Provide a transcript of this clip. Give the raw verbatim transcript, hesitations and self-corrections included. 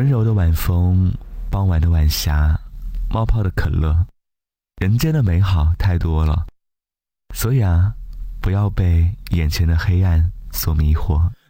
温柔的晚风，傍晚的晚霞，冒泡的可乐，人间的美好太多了，所以啊，不要被眼前的黑暗所迷惑。